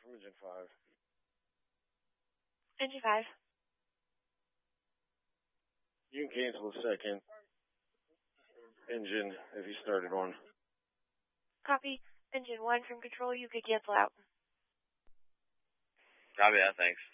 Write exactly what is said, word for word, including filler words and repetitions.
from engine five. Engine five. You can cancel the second engine if you started one. Copy. Engine one from control, you could cancel out. Copy that, thanks.